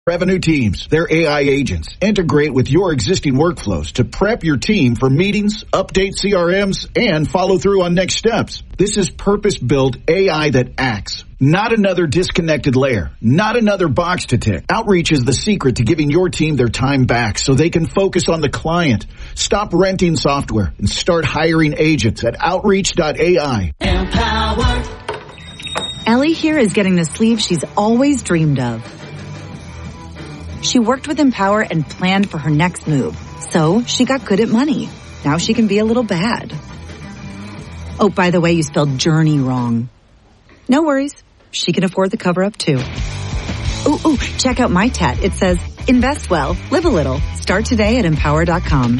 Revenue teams, their AI agents, integrate with your existing workflows to prep your team for meetings, update CRMs, and follow through on next steps. This is purpose-built AI that acts. Not another disconnected layer. Not another box to tick. Outreach is the secret to giving your team their time back so they can focus on the client. Stop renting software and start hiring agents at Outreach.ai. Empower. Ellie here is getting the sleeve she's always dreamed of. She worked with Empower and planned for her next move. So she got good at money. Now she can be a little bad. Oh, by the way, you spelled journey wrong. No worries. She can afford the cover-up too. Ooh, check out my tat. It says, invest well, live a little. Start today at Empower.com.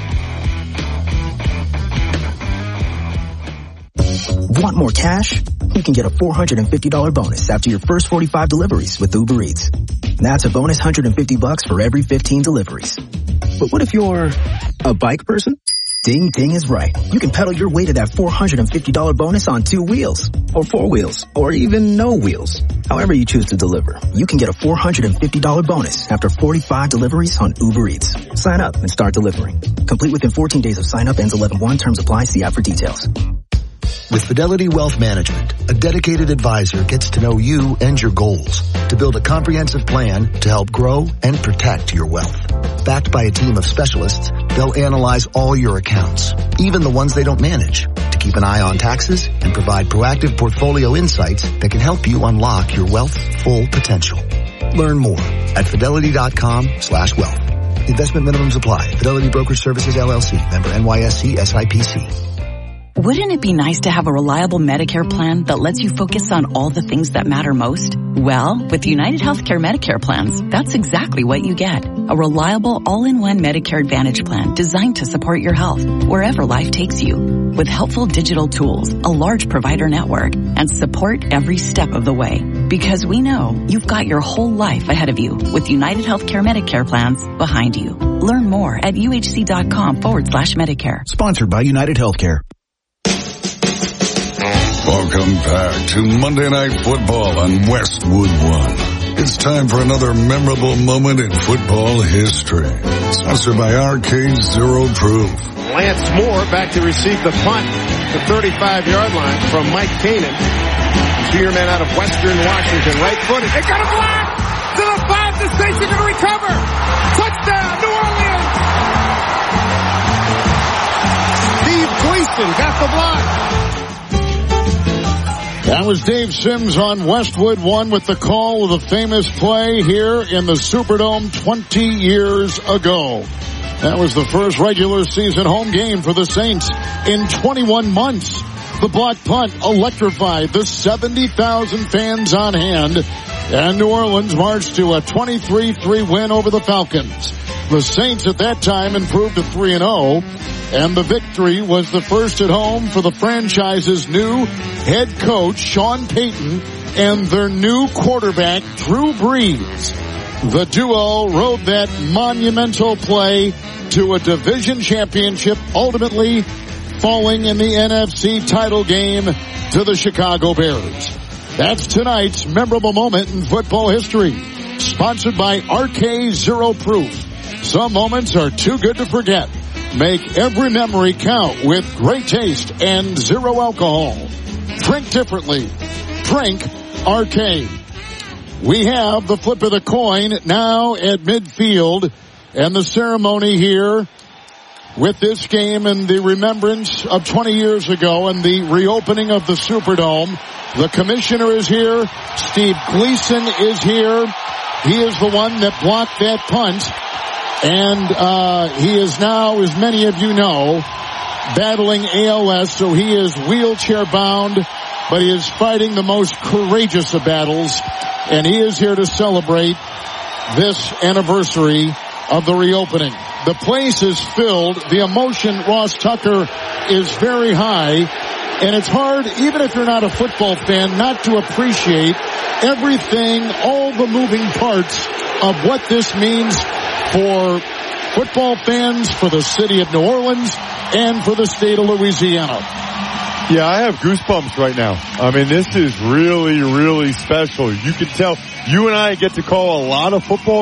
Want more cash? You can get a $450 bonus after your first 45 deliveries with Uber Eats. That's a bonus $150 for every 15 deliveries. But what if you're a bike person? Ding Ding is right. You can pedal your way to that $450 bonus on 2 wheels, or 4 wheels, or even no wheels. However you choose to deliver, you can get a $450 bonus after 45 deliveries on Uber Eats. Sign up and start delivering. Complete within 14 days of sign up. Ends 11/1. Terms apply. See app for details. With Fidelity Wealth Management, a dedicated advisor gets to know you and your goals to build a comprehensive plan to help grow and protect your wealth. Backed by a team of specialists, they'll analyze all your accounts, even the ones they don't manage, to keep an eye on taxes and provide proactive portfolio insights that can help you unlock your wealth's full potential. Learn more at fidelity.com/wealth. Investment minimums apply. Fidelity Brokerage Services, LLC. Member NYSE SIPC. Wouldn't it be nice to have a reliable Medicare plan that lets you focus on all the things that matter most? Well, with United Healthcare Medicare plans, that's exactly what you get. A reliable all-in-one Medicare Advantage plan designed to support your health wherever life takes you. With helpful digital tools, a large provider network, and support every step of the way. Because we know you've got your whole life ahead of you with United Healthcare Medicare plans behind you. Learn more at uhc.com/Medicare. Sponsored by United Healthcare. Welcome back to Monday Night Football on Westwood One. It's time for another memorable moment in football history. Sponsored by RK Zero Proof. Lance Moore back to receive the punt, the 35-yard line from Mike Keenan. Junior man out of Western Washington, right footed. They got a block to the 5. The Saints are going to recover. Touchdown, New Orleans. Steve Gleason got the block. That was Dave Sims on Westwood One with the call of the famous play here in the Superdome 20 years ago. That was the first regular season home game for the Saints in 21 months. The block punt electrified the 70,000 fans on hand, and New Orleans marched to a 23-3 win over the Falcons. The Saints at that time improved to 3-0, and the victory was the first at home for the franchise's new head coach, Sean Payton, and their new quarterback, Drew Brees. The duo rode that monumental play to a division championship, ultimately falling in the NFC title game to the Chicago Bears. That's tonight's memorable moment in football history. Sponsored by RK Zero Proof. Some moments are too good to forget. Make every memory count with great taste and zero alcohol. Drink differently. Drink RK. We have the flip of the coin now at midfield, and the ceremony here with this game and the remembrance of 20 years ago and the reopening of the Superdome. The commissioner is here. Steve Gleason is here. He is the one that blocked that punt. And he is now, as many of you know, battling ALS, so he is wheelchair bound, but he is fighting the most courageous of battles, and he is here to celebrate this anniversary of the reopening. The place is filled. The emotion, Ross Tucker, is very high, and it's hard, even if you're not a football fan, not to appreciate everything, all the moving parts of what this means for football fans, for the city of New Orleans, and for the state of Louisiana. Yeah, I have goosebumps right now. I mean, this is really, really special. You can tell you and I get to call a lot of football